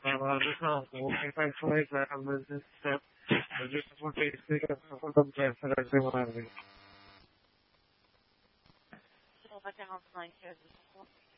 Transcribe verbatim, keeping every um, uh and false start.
Não, o Wi-Fi foi usado, mas isso mas isso não tem explicação como que é essa desemorada. Slovakia House Line, here's the